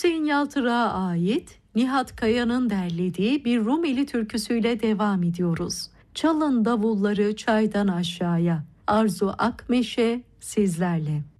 Hüseyin Yaltırık'a ait Nihat Kaya'nın derlediği bir Rumeli türküsüyle devam ediyoruz. Çalın davulları çaydan aşağıya. Arzu Akmeşe sizlerle.